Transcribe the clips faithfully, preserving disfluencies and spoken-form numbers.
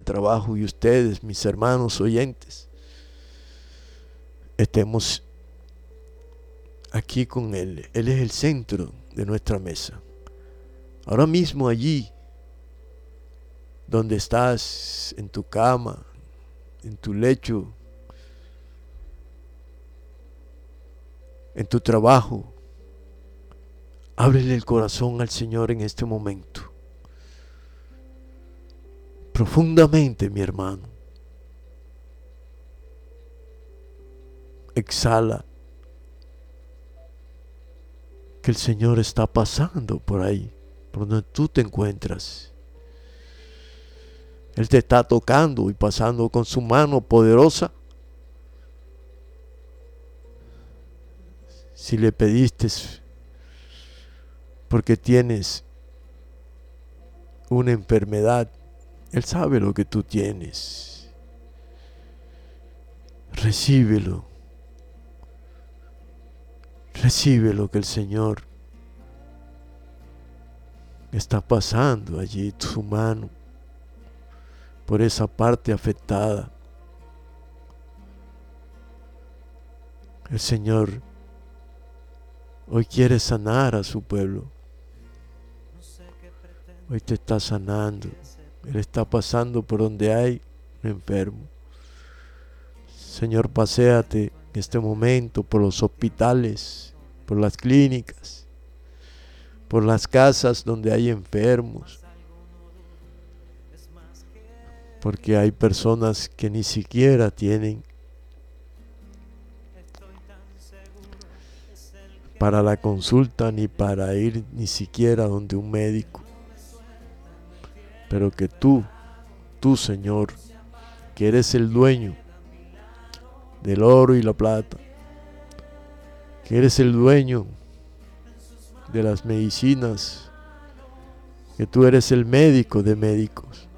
trabajo y ustedes, mis hermanos oyentes, estemos aquí con Él. Él es el centro de nuestra mesa. Ahora mismo allí, donde estás, en tu cama, en tu lecho, en tu trabajo, ábrele el corazón al Señor en este momento. Profundamente, mi hermano. Exhala que el Señor está pasando por ahí, por donde tú te encuentras. Él te está tocando y pasando con su mano poderosa. Si le pediste porque tienes una enfermedad, Él sabe lo que tú tienes. Recíbelo. Recibe lo que el Señor está pasando allí, su mano, por esa parte afectada. El Señor hoy quiere sanar a su pueblo. Hoy te está sanando. Él está pasando por donde hay un enfermo. Señor, paséate en este momento por los hospitales, por las clínicas, por las casas donde hay enfermos. Porque hay personas que ni siquiera tienen para la consulta ni para ir ni siquiera donde un médico. Pero que tú, tú Señor, que eres el dueño del oro y la plata, que eres el dueño de las medicinas, que tú eres el médico de médicos,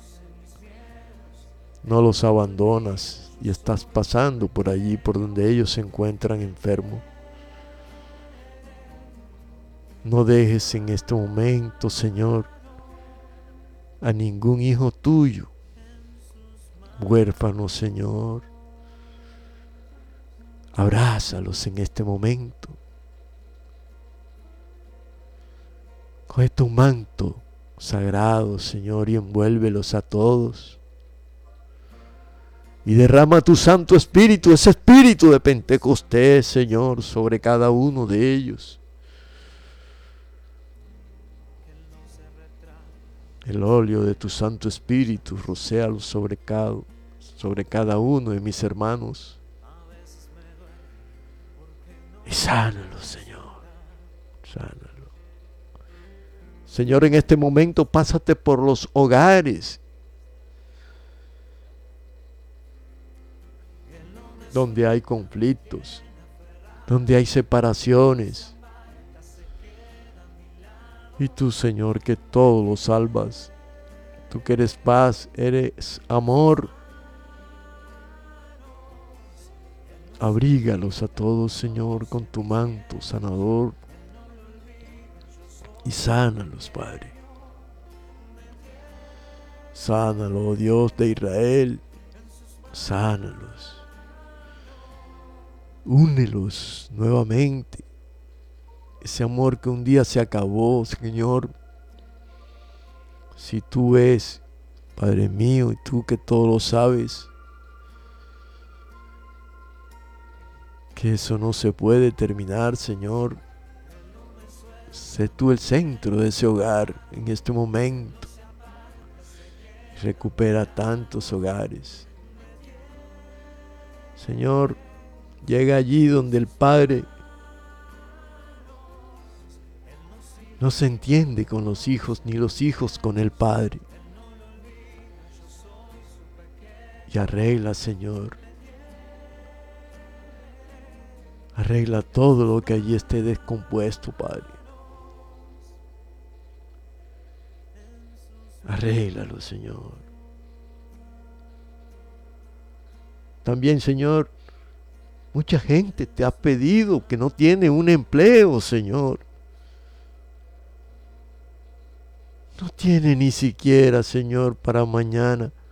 no los abandonas y estás pasando por allí, por donde ellos se encuentran enfermos. No dejes en este momento, Señor, a ningún hijo tuyo huérfano, Señor. Abrázalos en este momento. Coge tu manto sagrado, Señor, y envuélvelos a todos. Y derrama tu Santo Espíritu, ese Espíritu de Pentecostés, Señor, sobre cada uno de ellos. El óleo de tu Santo Espíritu, rocéalo sobre cada, sobre cada uno de mis hermanos. Y sánalo, Señor. Sánalo. Señor, en este momento pásate por los hogares donde hay conflictos, donde hay separaciones. Y tú, Señor, que todo lo salvas. Tú que eres paz, eres amor. Abrígalos a todos, Señor, con tu manto sanador. Y sánalos, Padre. Sánalo, oh Dios de Israel. Sánalos. Únelos nuevamente. Ese amor que un día se acabó, Señor. Si tú ves, Padre mío, y tú que todo lo sabes, que eso no se puede terminar, Señor. Sé tú el centro de ese hogar en este momento. Recupera tantos hogares. Señor, llega allí donde el Padre no se entiende con los hijos, ni los hijos con el Padre. Y arregla, Señor. Arregla todo lo que allí esté descompuesto, Padre. Arréglalo, Señor. También, Señor, mucha gente te ha pedido que no tiene un empleo, Señor. No tiene ni siquiera, Señor, para mañana